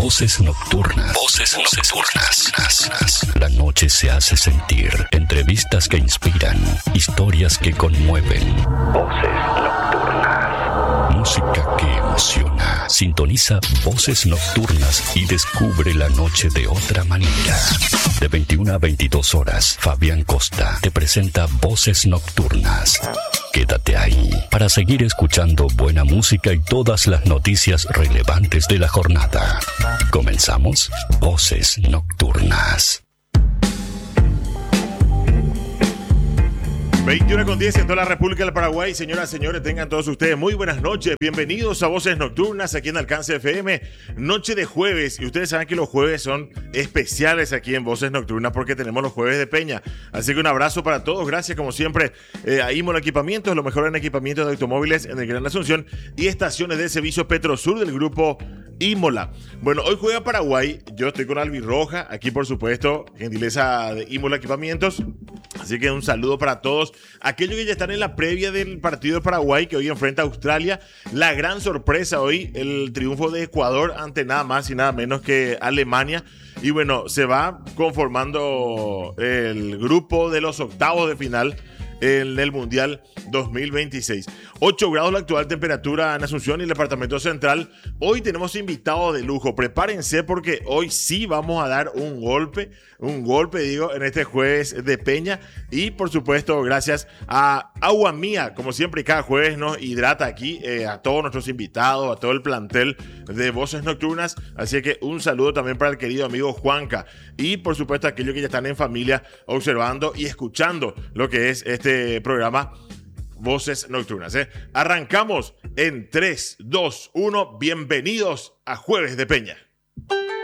Voces Nocturnas. Voces Nocturnas. La noche se hace sentir. Entrevistas que inspiran. Historias que conmueven. Voces Nocturnas. Música que emociona. Sintoniza Voces Nocturnas y descubre la noche de otra manera. De 21 a 22 horas, Fabián Costa te presenta Voces Nocturnas. Quédate ahí para seguir escuchando buena música y todas las noticias relevantes de la jornada. Comenzamos Voces Nocturnas. 21:10 en toda la República del Paraguay. Señoras, señores, tengan todos ustedes muy buenas noches. Bienvenidos a Voces Nocturnas aquí en Alcance FM. Noche de jueves. Y ustedes saben que los jueves son especiales aquí en Voces Nocturnas porque tenemos los jueves de Peña. Así que un abrazo para todos. Gracias, como siempre, a Imola Equipamientos, lo mejor en equipamientos de automóviles en el Gran Asunción y estaciones de servicio Petrosur del grupo Imola. Bueno, hoy juega Paraguay. Yo estoy con Albi Roja. Aquí, por supuesto, gentileza de Imola Equipamientos. Así que un saludo para todos aquellos que ya están en la previa del partido de Paraguay que hoy enfrenta a Australia. La gran sorpresa hoy, el triunfo de Ecuador ante nada más y nada menos que Alemania. Y bueno, se va conformando el grupo de los octavos de final en el Mundial 2026. 8 grados la actual temperatura en Asunción y el departamento central. Hoy tenemos invitados de lujo. Prepárense porque hoy sí vamos a dar un golpe digo, en este jueves de Peña. Y por supuesto, gracias a Agua Mía, como siempre, cada jueves nos hidrata aquí a todos nuestros invitados, a todo el plantel de Voces Nocturnas. Así que un saludo también para el querido amigo Juanca. Y por supuesto, aquellos que ya están en familia observando y escuchando lo que es este programa Voces Nocturnas. Arrancamos en 3, 2, 1. Bienvenidos a Jueves de Peña.